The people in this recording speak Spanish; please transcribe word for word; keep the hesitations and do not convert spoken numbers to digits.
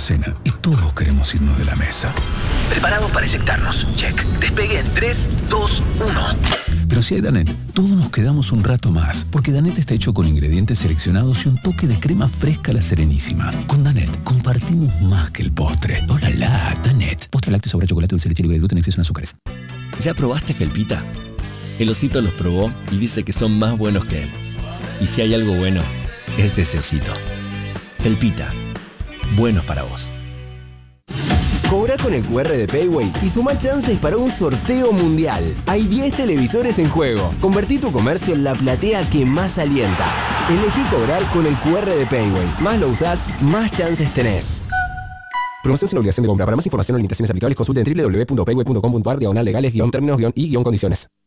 cena y todos queremos irnos de la mesa. Preparados para eyectarnos. Check. Despegue en tres, dos, uno. Pero si hay Danette, todos nos quedamos un rato más, porque Danette está hecho con ingredientes seleccionados y un toque de crema fresca a la Serenísima. Con Danette compartimos más que el postre. ¡Hola, la! Danette. Postre lácteo, sabor a chocolate, dulce de leche libre de gluten, exceso en azúcares. ¿Ya probaste Felpita? El osito los probó y dice que son más buenos que él. Y si hay algo bueno, es ese osito. Felpita. Buenos para vos. Cobra con el cu erre de Payway y suma chances para un sorteo mundial. Hay diez televisores en juego. Convertí tu comercio en la platea que más alienta. Elegí cobrar con el cu erre de Payway. Más lo usás, más chances tenés. Promoción sin obligación de compra. Para más información o limitaciones aplicables, consulte en doble u doble u doble u punto payway punto com punto a r diagonal legales guión términos guión y guión condiciones.